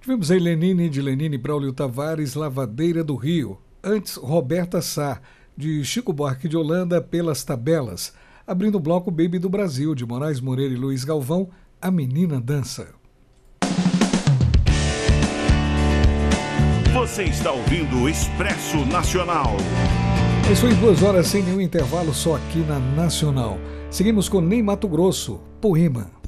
Tivemos aí Lenine, de Lenine Braulio Tavares, Lavadeira do Rio. Antes, Roberta Sá, de Chico Buarque de Holanda, Pelas Tabelas. Abrindo o bloco Baby do Brasil, de Moraes Moreira e Luiz Galvão, A Menina Dança. Você está ouvindo o Expresso Nacional. É isso aí, 2 horas sem nenhum intervalo, só aqui na Nacional. Seguimos com Ney Matogrosso, Poema.